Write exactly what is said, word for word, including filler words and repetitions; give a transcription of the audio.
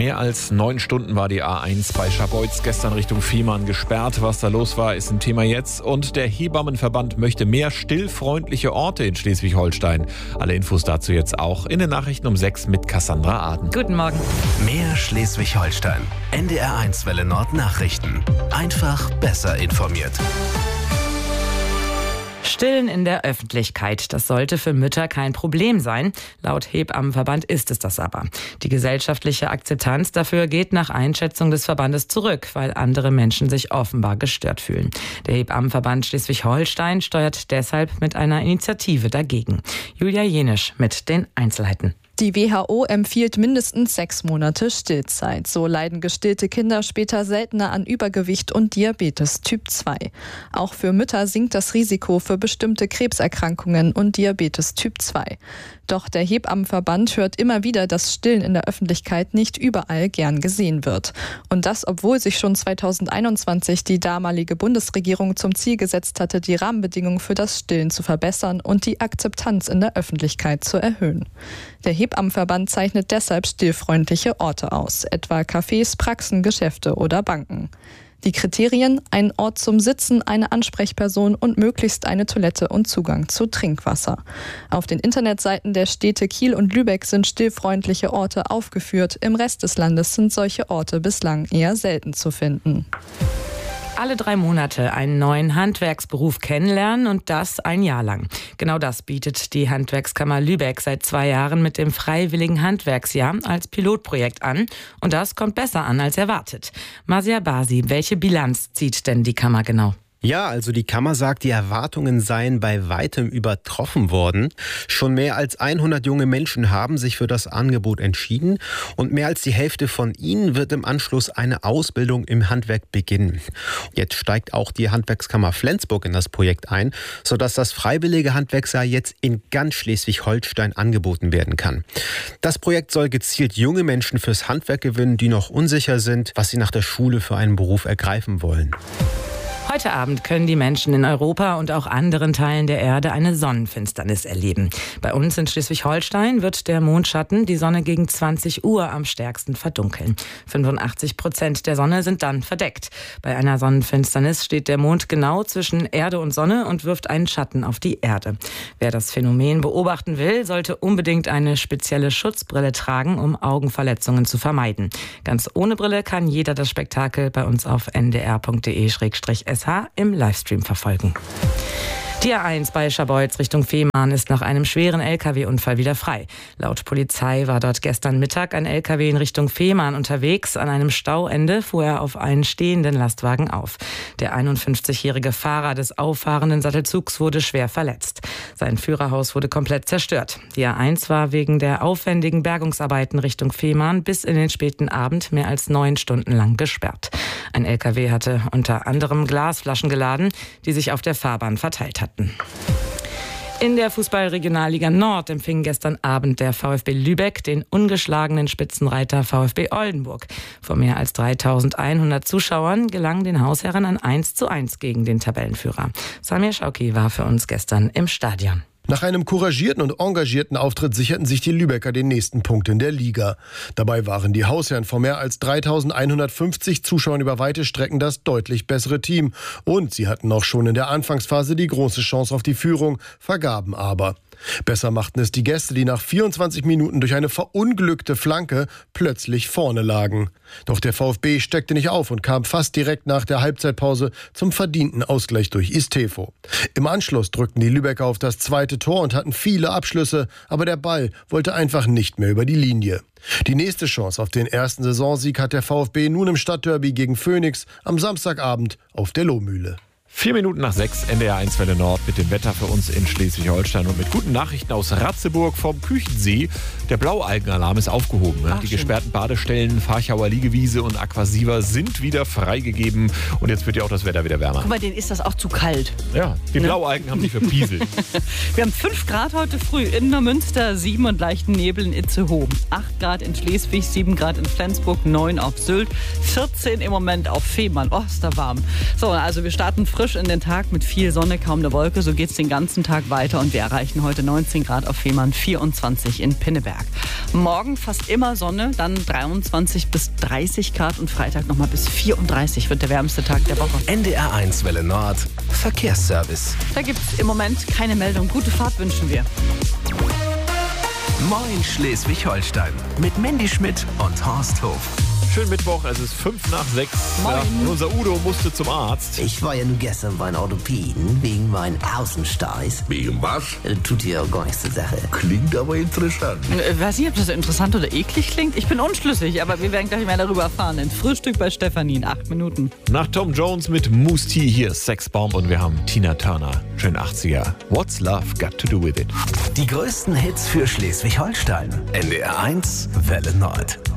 Mehr als neun Stunden war die A eins bei Scharbeutz gestern Richtung Fehmarn gesperrt. Was da los war, ist ein Thema jetzt. Und der Hebammenverband möchte mehr stillfreundliche Orte in Schleswig-Holstein. Alle Infos dazu jetzt auch in den Nachrichten um sechs mit Cassandra Aden. Guten Morgen. Mehr Schleswig-Holstein. N D R eins Welle Nord Nachrichten. Einfach besser informiert. Stillen in der Öffentlichkeit, das sollte für Mütter kein Problem sein. Laut Hebammenverband ist es das aber. Die gesellschaftliche Akzeptanz dafür geht nach Einschätzung des Verbandes zurück, weil andere Menschen sich offenbar gestört fühlen. Der Hebammenverband Schleswig-Holstein steuert deshalb mit einer Initiative dagegen. Julia Jenisch mit den Einzelheiten. Die W H O empfiehlt mindestens sechs Monate Stillzeit. So leiden gestillte Kinder später seltener an Übergewicht und Diabetes Typ zwei. Auch für Mütter sinkt das Risiko für bestimmte Krebserkrankungen und Diabetes Typ zwei. Doch der Hebammenverband hört immer wieder, dass Stillen in der Öffentlichkeit nicht überall gern gesehen wird. Und das, obwohl sich schon zweitausendeinundzwanzig die damalige Bundesregierung zum Ziel gesetzt hatte, die Rahmenbedingungen für das Stillen zu verbessern und die Akzeptanz in der Öffentlichkeit zu erhöhen. Der Hebammenverband zeichnet deshalb stillfreundliche Orte aus, etwa Cafés, Praxen, Geschäfte oder Banken. Die Kriterien: ein Ort zum Sitzen, eine Ansprechperson und möglichst eine Toilette und Zugang zu Trinkwasser. Auf den Internetseiten der Städte Kiel und Lübeck sind stillfreundliche Orte aufgeführt. Im Rest des Landes sind solche Orte bislang eher selten zu finden. Alle drei Monate einen neuen Handwerksberuf kennenlernen und das ein Jahr lang. Genau das bietet die Handwerkskammer Lübeck seit zwei Jahren mit dem Freiwilligen Handwerksjahr als Pilotprojekt an. Und das kommt besser an als erwartet. Masia Basi, welche Bilanz zieht denn die Kammer genau? Ja, also die Kammer sagt, die Erwartungen seien bei weitem übertroffen worden. Schon mehr als hundert junge Menschen haben sich für das Angebot entschieden und mehr als die Hälfte von ihnen wird im Anschluss eine Ausbildung im Handwerk beginnen. Jetzt steigt auch die Handwerkskammer Flensburg in das Projekt ein, sodass das freiwillige Handwerksjahr jetzt in ganz Schleswig-Holstein angeboten werden kann. Das Projekt soll gezielt junge Menschen fürs Handwerk gewinnen, die noch unsicher sind, was sie nach der Schule für einen Beruf ergreifen wollen. Heute Abend können die Menschen in Europa und auch anderen Teilen der Erde eine Sonnenfinsternis erleben. Bei uns in Schleswig-Holstein wird der Mondschatten die Sonne gegen zwanzig Uhr am stärksten verdunkeln. fünfundachtzig Prozent der Sonne sind dann verdeckt. Bei einer Sonnenfinsternis steht der Mond genau zwischen Erde und Sonne und wirft einen Schatten auf die Erde. Wer das Phänomen beobachten will, sollte unbedingt eine spezielle Schutzbrille tragen, um Augenverletzungen zu vermeiden. Ganz ohne Brille kann jeder das Spektakel bei uns auf n d r punkt d e slash s h im Livestream verfolgen. Die A eins bei Scharbeutz Richtung Fehmarn ist nach einem schweren L K W-Unfall wieder frei. Laut Polizei war dort gestern Mittag ein L K W in Richtung Fehmarn unterwegs. An einem Stauende fuhr er auf einen stehenden Lastwagen auf. Der einundfünfzigjährige Fahrer des auffahrenden Sattelzugs wurde schwer verletzt. Sein Führerhaus wurde komplett zerstört. Die A eins war wegen der aufwendigen Bergungsarbeiten Richtung Fehmarn bis in den späten Abend mehr als neun Stunden lang gesperrt. Ein L K W hatte unter anderem Glasflaschen geladen, die sich auf der Fahrbahn verteilt hatten. In der Fußball-Regionalliga Nord empfing gestern Abend der VfB Lübeck den ungeschlagenen Spitzenreiter VfB Oldenburg. Vor mehr als dreitausendeinhundert Zuschauern gelang den Hausherren ein eins zu eins gegen den Tabellenführer. Samir Schauki war für uns gestern im Stadion. Nach einem couragierten und engagierten Auftritt sicherten sich die Lübecker den nächsten Punkt in der Liga. Dabei waren die Hausherren vor mehr als dreitausendeinhundertfünfzig Zuschauern über weite Strecken das deutlich bessere Team. Und sie hatten auch schon in der Anfangsphase die große Chance auf die Führung, vergaben aber. Besser machten es die Gäste, die nach vierundzwanzig Minuten durch eine verunglückte Flanke plötzlich vorne lagen. Doch der VfB steckte nicht auf und kam fast direkt nach der Halbzeitpause zum verdienten Ausgleich durch Istefo. Im Anschluss drückten die Lübecker auf das zweite Tor und hatten viele Abschlüsse, aber der Ball wollte einfach nicht mehr über die Linie. Die nächste Chance auf den ersten Saisonsieg hat der VfB nun im Stadtderby gegen Phoenix am Samstagabend auf der Lohmühle. Vier Minuten nach sechs, N D R eins Welle Nord mit dem Wetter für uns in Schleswig-Holstein und mit guten Nachrichten aus Ratzeburg vom Küchensee. Der Blaualgenalarm ist aufgehoben. Ach, die schön. Gesperrten Badestellen, Farchauer Liegewiese und Aquasiva sind wieder freigegeben und jetzt wird ja auch das Wetter wieder wärmer. Guck mal, denen ist das auch zu kalt. Ja, die ne? Blaualgen haben sich verpieselt. Wir haben fünf Grad heute früh in Neumünster, sieben und leichten Nebel in Itzehoe, acht Grad in Schleswig, sieben Grad in Flensburg, neun auf Sylt, vierzehn im Moment auf Fehmarn. Oh, ist da warm. So, also wir starten frisch frisch in den Tag mit viel Sonne, kaum eine Wolke. So geht es den ganzen Tag weiter und wir erreichen heute neunzehn Grad auf Fehmarn, vierundzwanzig in Pinneberg. Morgen fast immer Sonne, dann dreiundzwanzig bis dreißig Grad und Freitag nochmal bis vierunddreißig wird der wärmste Tag der Woche. N D R eins Welle Nord, Verkehrsservice. Da gibt es im Moment keine Meldung. Gute Fahrt wünschen wir. Moin Schleswig-Holstein mit Mandy Schmidt und Horst Hof. Schönen Mittwoch, es ist fünf nach sechs. Ja, unser Udo musste zum Arzt. Ich war ja nur gestern bei einem Orthopäden wegen meinen Außensteiß. Wegen was? Das tut ja gar nichts zur Sache. Klingt aber interessant. Ich weiß nicht, ob das interessant oder eklig klingt. Ich bin unschlüssig, aber wir werden gleich mehr darüber erfahren. Ein Frühstück bei Stefanie in acht Minuten. Nach Tom Jones mit Moose T hier ist Sexbomb und wir haben Tina Turner. Schön achtziger. What's Love Got to Do With It? Die größten Hits für Schleswig-Holstein. N D R eins Welle Nord.